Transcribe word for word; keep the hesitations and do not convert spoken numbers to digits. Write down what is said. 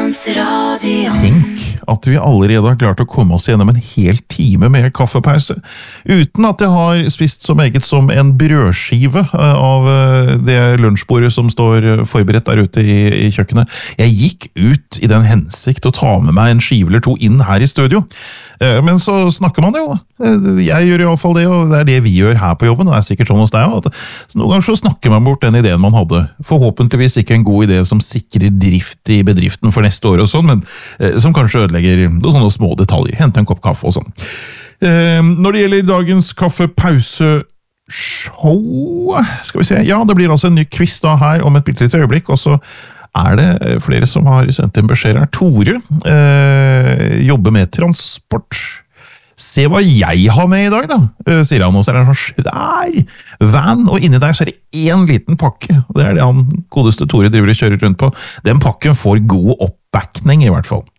Finansradio. Tenk at vi allerede har klart å komme oss gjennom en hel time med kaffepause, uten at jeg har spist så meget som en brødskive av det lunsjbordet som står forberedt der ute i, i kjøkkenet. Jeg gikk ut i den hensikt å ta med meg en skive eller to inn her i studio. Men så snakker man jo. Jeg gjør i hvert fall det, og det er det vi gjør her på jobben, og det er sikkert sånn hos deg også. Så noen ganger så snakker man bort den ideen man hadde. Forhåpentligvis ikke en god idé som sikrer drift i bedriften for neste år og sånn, men som kanskje ødelegger noen sånne små detaljer. Hente en kopp kaffe og sånn. Når det gjelder dagens kaffepause show, skal vi se, ja, det blir altså en ny quiz da her om et bitte øyeblikk, og så er det flere som har sendt en beskjed her. Tore eh, jobber med transport. Se hva jeg har med i dag da, eh, sier han, og så er det en sånn svær van, og inni der så er det en liten pakke, og det er det han godeste Tore driver og kjører rundt på. Den pakken får god oppbackning i hvert fall.